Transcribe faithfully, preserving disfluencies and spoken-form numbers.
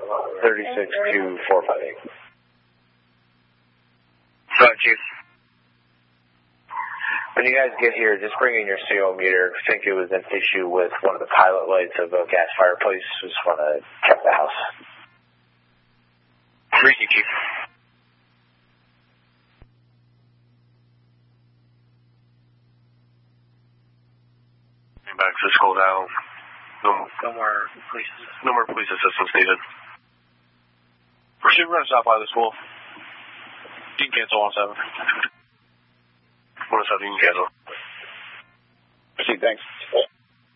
thirty-six two four five eight. Go ahead, Chief. When you guys get here, just bring in your C O meter. I think it was an issue with one of the pilot lights of a gas fireplace. Just want to check the house. Read you, Chief. Back to school now. No, no more police. No more police assistance needed. Proceed, we're going to stop by the school. You can cancel one seven. one seven, you can cancel. Proceed, thanks.